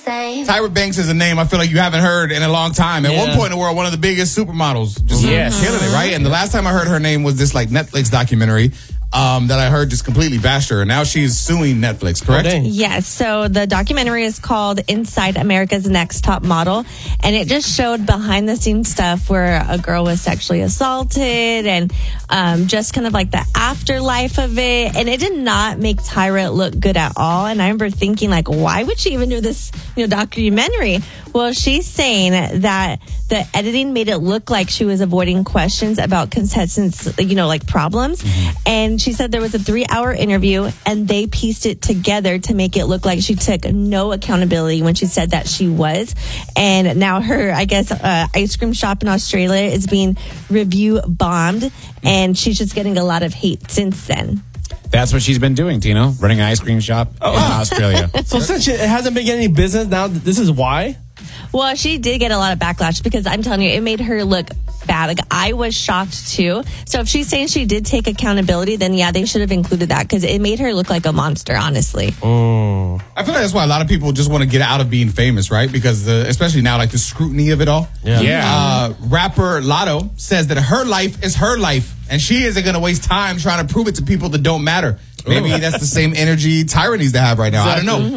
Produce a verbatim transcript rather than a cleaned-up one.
same. Tyra Banks is a name I feel like you haven't heard in a long time. At Yeah. one point in the world, one of the biggest supermodels. Just Yes. killing it, right? And the last time I heard her name was this like Netflix documentary um, that I heard just completely bashed her. And now she's suing Netflix, correct? Oh, dang. Yes. So the documentary is called Inside America's Next Top Model. And it just showed behind the scenes stuff where a girl was sexually assaulted and um, just kind of like the afterlife of it. And it did not make Tyra look good at all. And I remember thinking, like, why would she even do this, you know, documentary? Well, she's saying that the editing made it look like she was avoiding questions about contestants, you know, like problems. Mm-hmm. And she said there was a three hour interview and they pieced it together to make it look like she took no accountability when she said that she was. And now her, I guess, uh, ice cream shop in Australia is being review bombed and she's just getting a lot of hate since then. That's what she's been doing, Tino. Running an ice cream shop in Australia. So since it hasn't been getting any business, now this is why? Well, she did get a lot of backlash because I'm telling you, it made her look bad. Like, I was shocked too. So if she's saying she did take accountability, then yeah, they should have included that because it made her look like a monster, honestly. I feel like that's why a lot of people just want to get out of being famous, right? Because the, especially now, like the scrutiny of it all. Yeah. Yeah. Uh, rapper Lotto says that her life is her life, and she isn't going to waste time trying to prove it to people that don't matter. Maybe that's the same energy Tyra needs to have right now. I don't know.